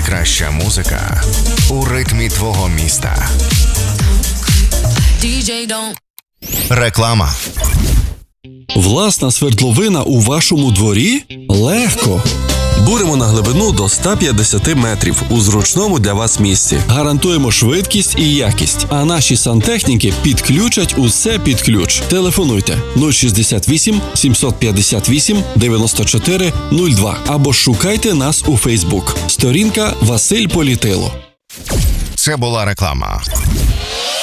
Найкраща музика у ритмі твого міста. Реклама. Власна свердловина у вашому дворі? Легко! Буримо на глибину до 150 метрів у зручному для вас місці. Гарантуємо швидкість і якість, а наші сантехніки підключать усе під ключ. Телефонуйте 068 758 94 02 або шукайте нас у Фейсбук. Сторінка Василь Політило. Це була реклама.